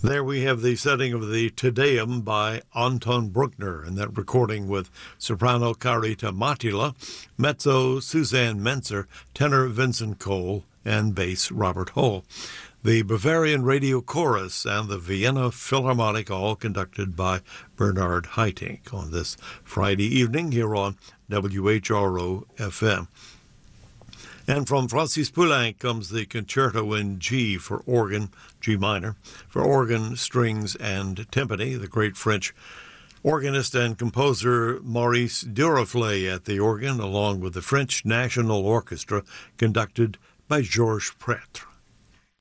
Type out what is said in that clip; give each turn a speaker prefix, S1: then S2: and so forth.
S1: There we have the setting of the Te Deum by Anton Bruckner, and that recording with soprano Carita Mattila, mezzo Suzanne Menzer, tenor Vincent Cole, and bass Robert Hull. The Bavarian Radio Chorus and the Vienna Philharmonic, all conducted by Bernard Haitink on this Friday evening here on WHRO-FM. And from Francis Poulenc comes the Concerto in G for organ, G minor, for organ, strings, and timpani. The great French organist and composer Maurice Duruflé at the organ, along with the French National Orchestra, conducted by Georges Prêtre.